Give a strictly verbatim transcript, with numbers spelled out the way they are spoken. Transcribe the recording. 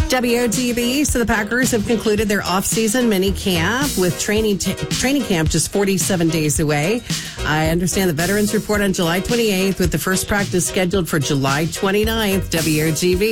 W O G B. So the Packers have concluded their off-season mini camp with training t- training camp just forty-seven days away. I understand the veterans report on July twenty-eighth with the first practice scheduled for July twenty-ninth. W O G B.